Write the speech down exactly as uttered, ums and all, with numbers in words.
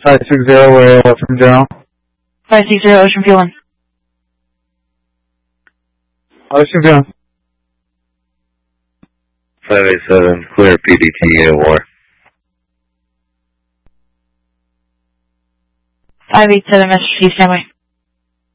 five six zero, where uh, from General? five six zero, Ocean View one. Ocean View. five eight seven, clear P D T at war. five eight seven, Master Chief, standby.